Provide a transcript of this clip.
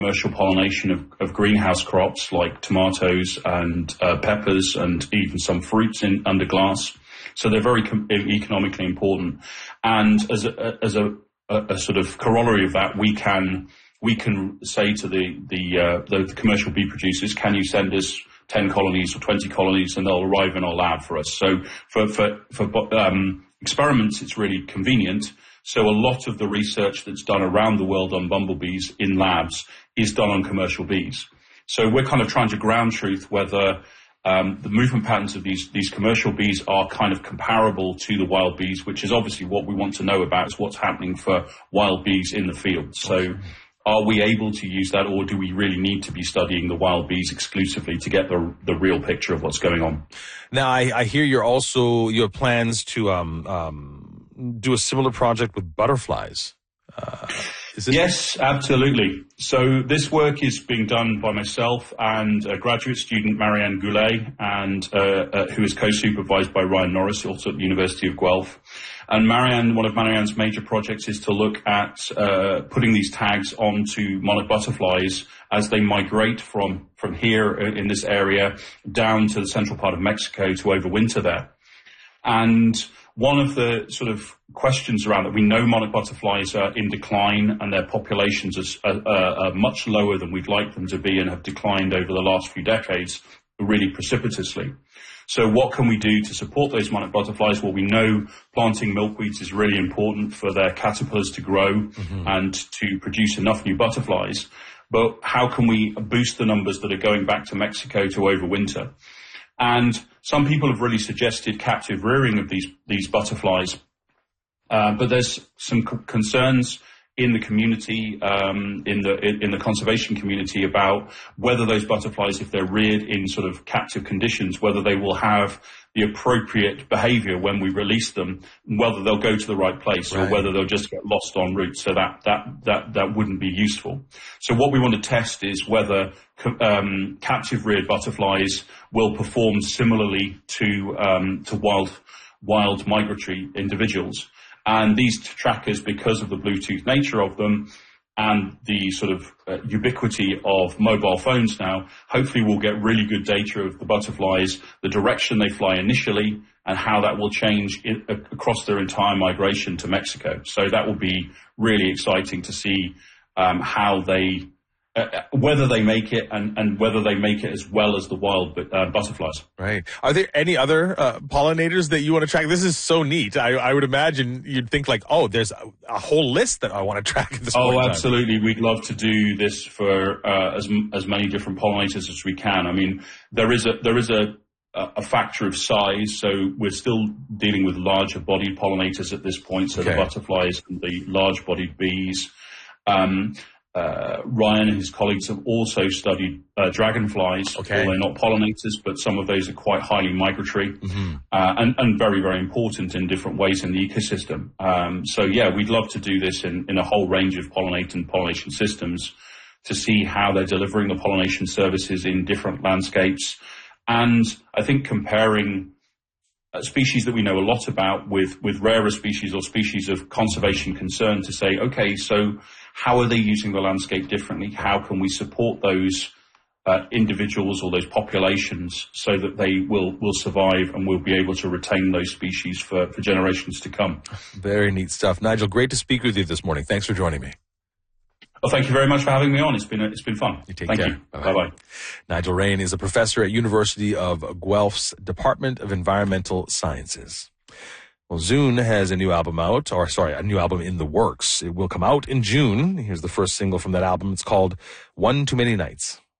commercial pollination of greenhouse crops like tomatoes and peppers and even some fruits under glass. So they're very economically important. And as a sort of corollary of that, we can say to the commercial bee producers, can you send us 10 colonies or 20 colonies, and they'll arrive in our lab for us. So for experiments, it's really convenient. So a lot of the research that's done around the world on bumblebees in labs is done on commercial bees. So we're kind of trying to ground truth whether the movement patterns of these commercial bees are kind of comparable to the wild bees, which is obviously what we want to know about, is what's happening for wild bees in the field. So are we able to use that, or do we really need to be studying the wild bees exclusively to get the real picture of what's going on? Now, I hear you have plans to do a similar project with butterflies. Yes, absolutely. So this work is being done by myself and a graduate student, Marianne Goulet, and who is co-supervised by Ryan Norris, also at the University of Guelph. And one of Marianne's major projects is to look at putting these tags onto monarch butterflies as they migrate from here in this area down to the central part of Mexico to overwinter there. And one of the sort of questions around that, we know monarch butterflies are in decline and their populations are much lower than we'd like them to be and have declined over the last few decades really precipitously. So what can we do to support those monarch butterflies? Well, we know planting milkweeds is really important for their caterpillars to grow and to produce enough new butterflies. But how can we boost the numbers that are going back to Mexico to overwinter? And some people have really suggested captive rearing of these butterflies. But there's some concerns in the community, in the conservation community, about whether those butterflies, if they're reared in sort of captive conditions, whether they will have the appropriate behavior when we release them, whether they'll go to the right place or whether they'll just get lost en route. So that wouldn't be useful. So what we want to test is whether captive reared butterflies will perform similarly to wild migratory individuals. And these trackers, because of the Bluetooth nature of them and the sort of ubiquity of mobile phones now, hopefully we'll get really good data of the butterflies, the direction they fly initially, and how that will change across their entire migration to Mexico. So that will be really exciting to see how they whether they make it and whether they make it as well as the wild butterflies. Right. Are there any other pollinators that you want to track? This is so neat. I would imagine you'd think like, oh, there's a whole list that I want to track at this point. Oh, absolutely. We'd love to do this for as many different pollinators as we can. I mean, there is a factor of size, so we're still dealing with larger bodied pollinators at this point, so the butterflies and the large bodied bees. Ryan and his colleagues have also studied dragonflies. They're not pollinators, but some of those are quite highly migratory and very, very important in different ways in the ecosystem. So yeah, we'd love to do this in a whole range of pollination systems to see how they're delivering the pollination services in different landscapes. And I think comparing species that we know a lot about with rarer species or species of conservation concern to say, okay, so how are they using the landscape differently? How can we support those individuals or those populations so that they will survive and we'll be able to retain those species for generations to come? Very neat stuff. Nigel, great to speak with you this morning. Thanks for joining me. Well, thank you very much for having me on. It's been fun. You take Thank care. you. Bye-bye. Nigel Raine is a professor at University of Guelph's Department of Environmental Sciences. Well, Zune has a new album out, a new album in the works. It will come out in June. Here's the first single from that album. It's called One Too Many Nights.